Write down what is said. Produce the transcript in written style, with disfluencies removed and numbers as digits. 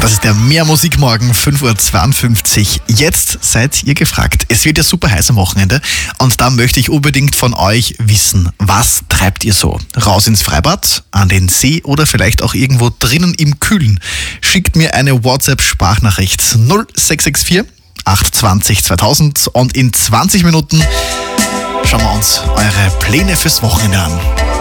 Das ist der Mehr-Musik-Morgen, 5.52 Uhr. Jetzt seid ihr gefragt. Es wird ja super heiß am Wochenende und da möchte ich unbedingt von euch wissen, was treibt ihr so? Raus ins Freibad, an den See oder vielleicht auch irgendwo drinnen im Kühlen? Schickt mir eine WhatsApp-Sprachnachricht 0664 820 2000 und in 20 Minuten schauen wir uns eure Pläne fürs Wochenende an.